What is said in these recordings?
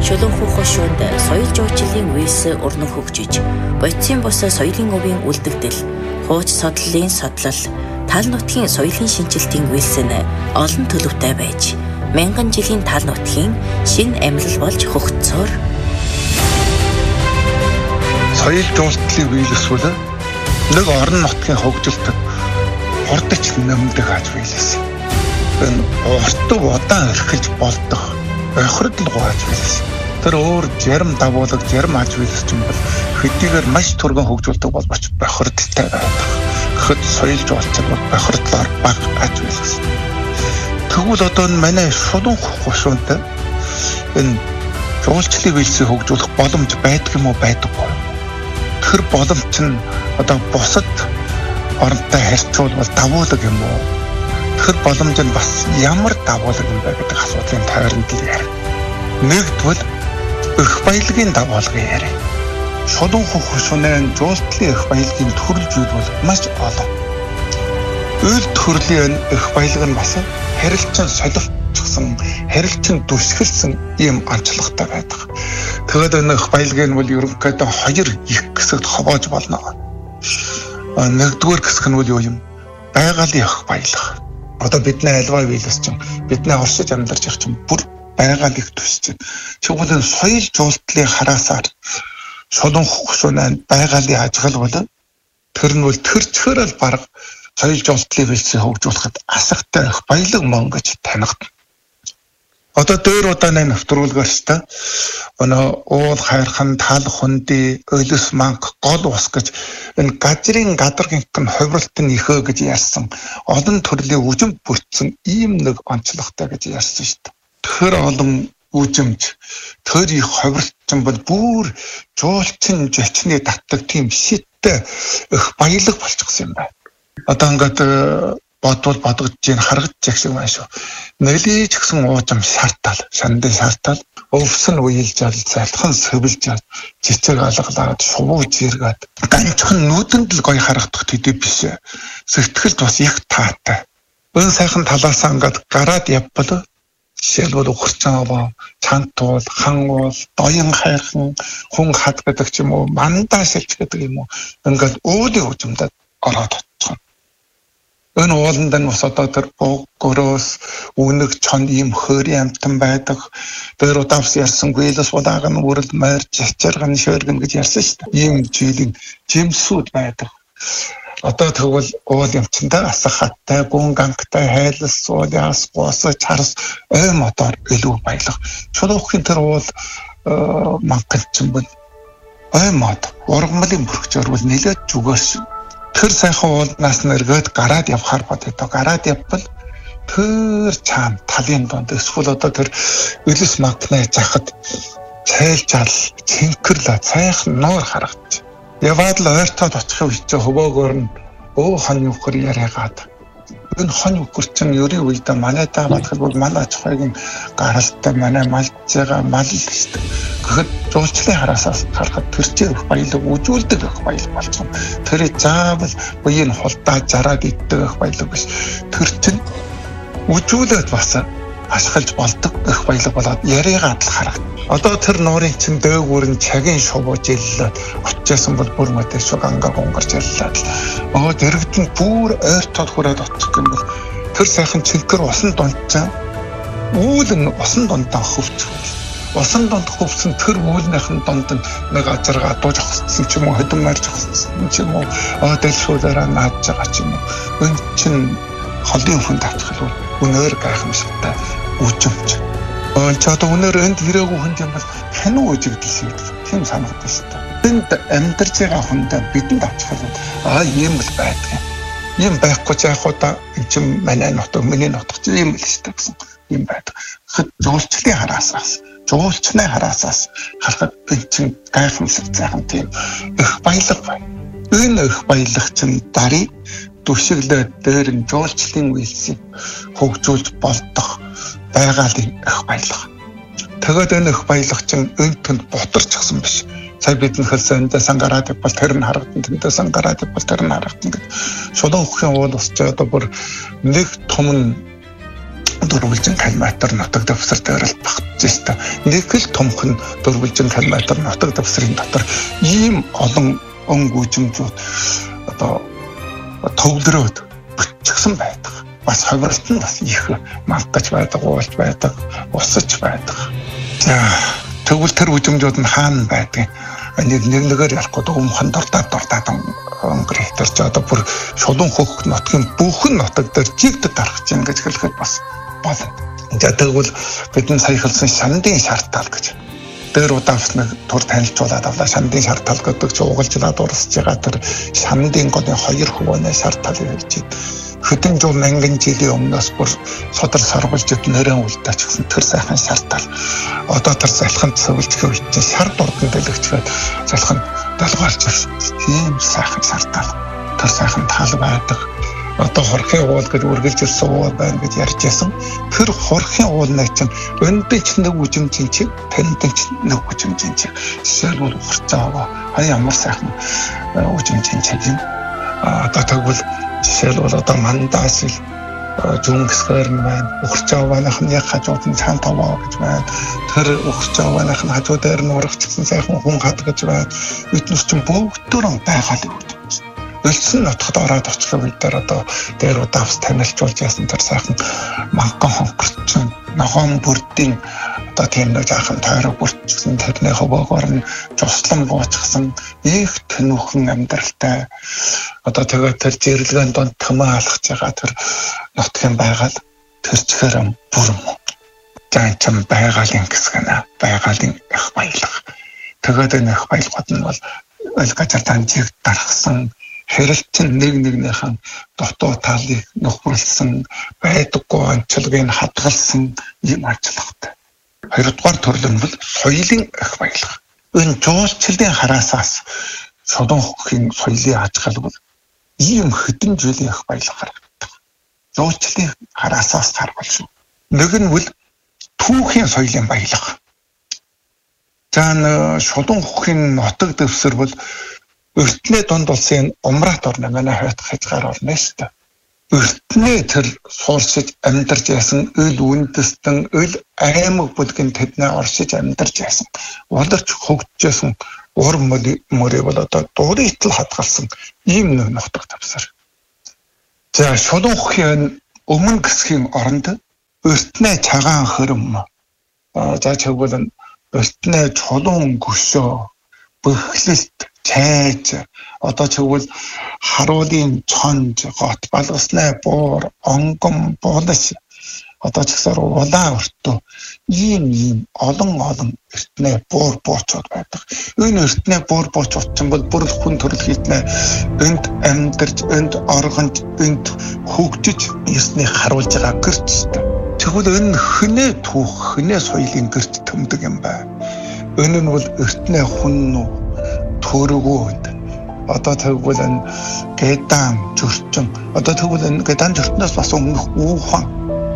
Шулуун хөхөшөөнд соёл жуулчлалын үйлс урнан хөгжиж, бодисын бус соёлын өвийн үлдэгдэл, хууч содлолын содлол, тал нутгийн соёлын шинжилтийн үйлс нь олон төлөвтэй байж, мянган жилийн тал нутгийн шинэ амьлал болж хөгжсөөр. Соёл жуулчлалын үйлс бол нэг орон нутгийн хөгжилтөд хурдч нэмдэг аж үйлс. Энэ уртг удаан орхиж болдох охирдол аж үйлс. Тэр өөр зарим дагуулга, зарим аж үйлс ч юм бол хэдийгээр маш түргэн хөгжүүлдэг боловч бохирдолтой байдаг. Гэхэд соёл жуулчлал бол бохирдлоор бага аж үйлс. Тэгвэл одоо манай шулуун хөхөшөөнтэй энэ жуулчлалын үйлсийг хөгжүүлэх боломж байдаг юм уу, байдаггүй. Тэр боломж нь одоо бусад оронтой харьцуулбал давуулга юм уу? Тэр боломж нь бас ямар давуулга юм бэ гэдэг асуудлын тойронд л ярив. Нэгдвэл эх баялагын давуулгыг ярив. Шулуун хөхөшөөнийн жуулчлалын эх баялагын төрөлжүүд бол маш олон. Үйл төрлийн эх баялаг нь бас харилцан солилцсон, харилцан дүсгэлсэн ийм онцлогтой байдаг. Тэгээд энэ эх баялагын бол ерөнхийдөө хоёр их хэсэгт хавааж болно. Нэгдүгээр хэсэг нь бол юу юм? Байгалийн эх баялаг. Одоо бидний альва үйлс чинь бидний оршиж амьдарч явах чинь бүр байгаалыг төсч. Тэгвэл энэ соёл жуулчлалын хараасаар шулуун хөхөшөөнийн байгалийн ажил бол тэр нь бол тэр чигээрэл бараг соёл жуулчлалын үйлсийг хөгжүүлэхэд асагтай эх баялаг мөн гэж танигдана. Одоо дээр удааны нэвтрүүлгээр ч та уул хайрхан, тал хунди, өлөс манг, гол ус гэж энэ газрын гадаргын хувиралтын ихөө гэж ярьсан олон төрлийн үжим бүрдсэн ийм нэг онцлогтой гэж ярьсан шүү дээ. Тэр олон үжимж, тэр их хувиралт бол бүр жуулчин жичний татдаг тийм шиттэй эх баялаг болчихсон юм байна. Одоо ингээд бодвол бодогдож чинь харагдаж яг шиг байна шүү. Нэлийч гсэн уужим шаартал, шандын шаартал, өвсөн уйлж ал, залхан сөвлж ал, цэцэг алгалаад, шувуу зэргээд ганцхан нүдэнд л гоё харагдах төдий биш. Сэтгэлд бас их таатай. Өн сайхан талаасаа ингээд гараад явбал жишээлбэл ухарчааваа, чантуул, хангуул, доён хайрхан, хүн хад гэдэг ч юм уу, мандаа шилж гэдэг юм уу. Ингээд өөлийн үжимдээ ороод очих. Энэ ууланд нь бас одоо тэр бог, гөрөөс, үнэг, чон ийм хөөрийн амтан байдаг. Тэр удавс ярьсан гүйлс удааг нь үрэл морь, чачирган, шөргөн гэж ярьсан шүү дээ. Ийм жилийн жимсүүд байдаг. Одоо тэгвэл уул юмчтай асах хаттай, гүн гангтай, хайлс, суулиас, гоос, чарс, ой мотор илүү баялаг. Шулуухын тэр уул мангалчин бол ой мод, ургамлын бүрхчээр бол нэлээд зүгээс тэр сайхан уулнаас нэргээд гараад явхаар бодё. Гараад явбал тэр чам талын донд эсвэл одоо тэр өлөс магнаа захад цайлжал, цэнхэрлээ сайхан нуур харагдчих. Яваад л ойртоод очих үед чи хөвөөгөр нь хон юхэр яриагаад. Энэ хон юхэр чинь ерийн үед манай даа батгалбал манай ачхайгийн гаралтай манай малж байгаа мал л шүү дээ. Гэхэд жуулчлалын хараасаас харахад тэр чинь их баялаг үжүүлдэг их баялаг болсон. Тэр заавал буян хулдаа зараад иддэг их баялаг биш. Тэр чинь үжүүлээд бас ашиглаж болдог их баялаг болоод яриагаад л харагд. Одоо тэр нуурын чин дээгүүр нь цагийн шувууж иллээд очижсэн бол бүр мэдээ шиг ангаар гонгарч яллаад л дэрэгд нь бүр ойртоод хүрээд очих юм бол тэр сайхан цэнхэр усан дунджаа үүлэн усан дундаа хөвчих. Усан донд хөвсөн тэр үүлнийхэн донд нэг азарга дууж хосцсон ч юм уу хөдөн марж хосцсон ч юм уу дэлшүүлээрээ наадж байгаа ч юм уу энэ чин холын хүн татхал өнөөр гайхамшигтай үжимч. Ч одоо өнөр энд ирээгүй хүн юм бол хануу үжигдэл шиг тийм санагдаж шүү дээ. Энд амьдарч байгаа хүндээ бидэнд авчих юм. Ийм л байдаг юм. Ийм байхгүй ч яг удаа чим манай нутаг, миний нутаг ч ийм л шүү дээ гэсэн юм байдаг. Гэхэд жуулчлалын хараасаас, жуулчны хараасаас харахад энэ чинь гайхамшиг зайхан тийм их баялаг байна. Энэ их баялаг чинь дарыг түшиглээд дээр нь жуулчлалын үйлсийг хөгжүүлж болдох байгалийн их баялаг. Тэгээд энэ их баялаг чинь өнтөнд бутарчихсан биш. Сая бидний хэлсэн дэсэн гараад бол тэр нь харагдана, дэсэн гараад бол тэр нь харагдана гэж. Шулуун хөхийн уул усч одоо бүр нэг том дөрвөлжин километр нутаг дэвсгэр дээр л багтж байна. Нэг л томхон дөрвөлжин километр нутаг дэвсгэрийн дотор ийм олон өнгөжмжүүд одоо төвлөрөөд бүтчихсэн байдаг. Бас хавралт нь бас их мангаж байдаг, уулж байдаг, усаж байдаг. За тэгвэл тэр үжимжүүд нь хаана байдаг? Нэгээр ялахгүй өмхон дуртаад өнгөрөх төрч одоо бүр шулуун хөх нутгийн бүхэн нутаг дээр жигдэд дарах чинь гэж хэлэхэд бас болно. За тэгвэл бидний саяхалсан шандын шартал гэж дээр удаас нэг тур танилцуулаад авлаа. Шандын шартал гэдэг чинь угалжлаад урсж байгаа тэр шандын годын 2 хөвөнөө шартал гэж байна. Хэдэн зуун мянган жилийн өмнөөс бүр содар сарвалжид нэрэн үлдээчихсэн тэр сайхан шартал. Одоо тэр залханд цэвэлжих үед шар дурдан дэлгэцгээд залханд далгаалж ирсэн. Тийм сайхан шартал. Тэр сайхан тал байдаг. Одоо хорхын уул гэж үргэлж ирсэн уул байна гэж ярьж байсан. Тэр хорхын уулнаа чинь өндөж нэг үжимжин чи тэндэж нэг үжимжин чи. Жишээлбэл ухарцаа ямар сайхан үжимжин чи юм. Одоо тэгвэл жишээлбэл одоо мандаас ил зүнгсгэр нь байна. Ухарцааваных нь яг хажууд нь цаан таваа гэж байна. Тэр ухарцааваных нь хажуу дээр нь урагчсан сайхан хүн хад гэж байна. Эднес чинь бүгдөө байгаа л үү. Ölсэн нутгад ороод очих үед одоо дээр удаас танилцуулж яасан тэр сайхан манган хонхорч ногоон бүрдийн одоо тийм нэг жаахан тойрог бүрдсэн тэрний хөвөөгөр нь жуслан буучихсан их тэнүүхэн амьдралтай одоо тэгээд тэр зэрлэгэн донд тэмээ алхаж байгаа тэр нутгийн байгаль тэр чихэр бүрм заачм байгалийн хэсэг нэ байгалийн их баялаг тэгээд энэ их баялагууд нь бол өлгөжөлтөн жиг дарахсан хэрэлтэн нэгнийхэн дотоо талыг нөхөрлсөн байдаггүй онцлогийг хадгалсан юм ажиллагтай. Хоёрдугаар төрөл нь бол соёлын их баялаг. Энэ жуулчлалын хараасаас шулуун хөхийн соёлын ажил бол ийм хэдэн жилийн их баялаг харагддаг. Жуулчлалын хараасаас харвал шүү. Нэг нь бол түүхийн соёлын баялаг. За шулуун хөхийн нутаг дэвсгэр бол Өртний дунд улсын Умрат орно манай хойд хязгаар орно шүү дээ. Өртний тэр сууршиж амьдарч яасан өл үндэстэн өл аймаг бүлгийн тэдний оршиж амьдарч яасан. Уларч хөгжижсэн ур мөрөө бол одоо дуурайтал хадгалсан ийм нэг нутаг дэвсгэр. За шулуун хөхийн өмнө гэсгийн оронд өртний цагаан хөрөм. За тэгвэл өртний чулуун гөшөө бөхлөлт чайж одоо тэгвэл харуулын цонж гот балгасны буур онгон буулаш одоо ч гэсэн улаан өртөө ийм олон эртний буур буучууд байдаг. Энэ эртний буур буучууд ч бол бүр хүн төрөл хийднэ энд амьдарч энд оргонд энд хөгжиж ирснийг харуулж байгаа гэрч. Тэгвэл энэ хинэ түүх хинэ соёлын гэрч төмдөг юм байна. Энэ нь бол эртний хүн төрөгөөд одоо тэгвэл энэ гэдан зөрчин одоо тэгвэл энэ гэдан зөрчнөөс бас өмнөх үүхэн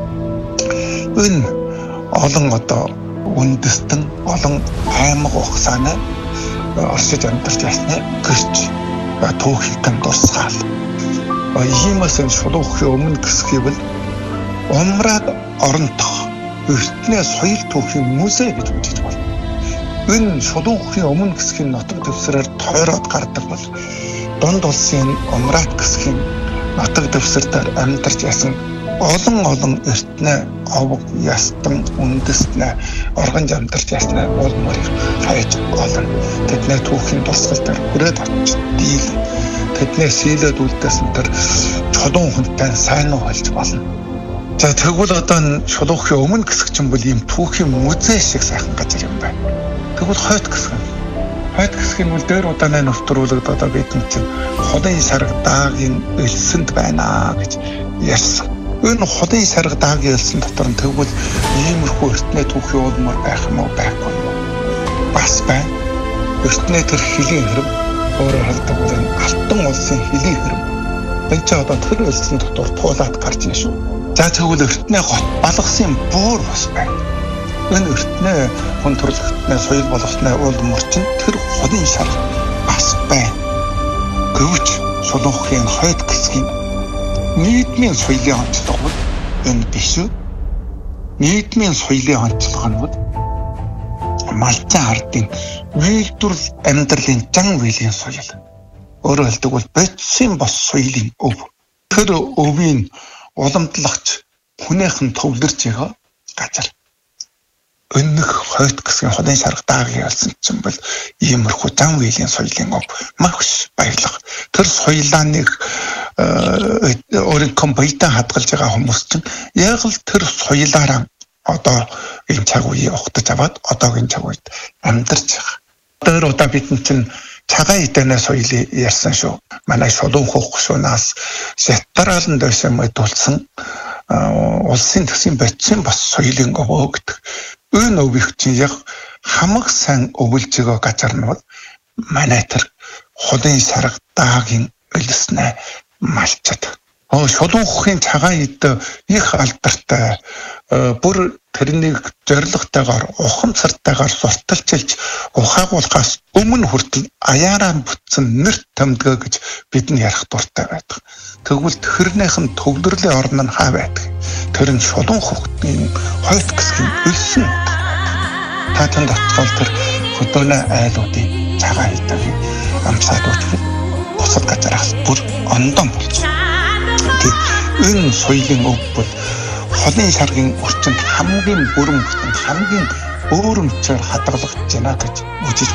энэ олон одоо үндэстэн олон аймаг ухсааны оршиж амьдарч ясны гэрч түүхийгэн дурсгаал иймээс энэ шулуун хөхийн өмнө гэсгийг бол Умрат оронтох эртний соёл түүхийн музей гэж үзэж байна. Энэ шулуун хөхийн өмнө гэсгийн нутаг дэвсгэрээр тойроод гардаг бол дунд улсын Умрат гэсгийн нутаг дэвсгэрээр амьдарч ясан олон эртний овог ястан үндэстнээ оргонж амьдарч яснаа уул мөрийг хайж олон тэдний түүхийн тусгал дээр хүрээд очиж дийл тэдний сэлээд үлдээсэн тэр чулуун хүнтэй сайн уу болж болно. За тэгвэл одоо шулуун хөхийн өмнө гэсэг чинь бол ийм түүхийн музей шиг сайхан газар юм байна. Тэгвэл хойд гэсгийн бол дээр удааны нэвтрүүлэгд одоо бидний чинь холын сарга даагийн элсэнд байна гэж ярьсан. Энэ холын сарга даагийн элсэн дотор нь тэгвэл иймэрхүү эртний түүхийн улмаар байх юм уу байхгүй юу? Бас байна. Эртний тэр хөлийн хэрэв өөрөөр хэлбэл энэ алтан улсын хөлийн хэрэв. Энд ч одоо тэр элсэн дотор туулаад гарч ирсэн шүү. За тэгвэл эртний гот балгасан буур бас байна. Энэ эртний хүн төрөлхтний соёл болгосны уул мөрчин тэр холын сар бас байна. Гэвч шулуун хөхийн хойд гэсгийн нийгмийн соёлын онцлог бол энэ биш үү? нийгмийн соёлын онцлогоонууд малчин ардын үйлдвэрлэл амьдралын зан үйлийн соёл. Өөрөөр хэлбэл бодисын бос соёлын өв. Тэр өвийн уламжлагч хүнийхэн төвлөрж байгаа газар. Өнөх хойд гэсгийн ходын шарга даагийн ялсан чинь бол иймэрхүү зан үйлийн соёлын өв маш баялаг. Тэр соёлааныг өөрийн компьютер хадгалж байгаа хүмүүс чинь яг л тэр соёлаараа одоо энэ цаг үеийг ухтаж аваад одоогийн цаг үед амьдарч байгаа. Тэр удаа бид чинь цагаан эдэнэ соёлыг ярьсан шүү. Манай шулуун хөгшүүнээс сетараланд байсан мэдүүлсэн улсын төсвийн бодисын бас соёлын өвөө гэдэг. Энэ өвийг чинь яг хамаг сайн өвлж байгаа газар нь бол манай тэр ходын шарга даагийн өлснэ малчад. Шулуун хөхийн цагаан эд их алдартай бүр тэрнийг зоригтойгоор ухамсартайгаар сурталчилж ухаагуулахаас өмнө хүртэл аяараа бүтсэн нэрт томдгоо гэж бидний ярих дуртай байдаг. Тэгвэл тэрнийх нь төвлөрлийн орн нь хаа байдаг? Тэр нь шулуун хөхтийн хойд гэсгийн өлсөн. Та танд очвол тэр хөдөөнө айлуудын цагаан эдийн амсаад үтгэл бусад газараас бүр ондон болж. Энэ соёлын өв бол холын шаргын орчинд хамгийн бүрэн бүтэн хамгийн өөрөмцөөр хадгалагдаж байна гэж үзэж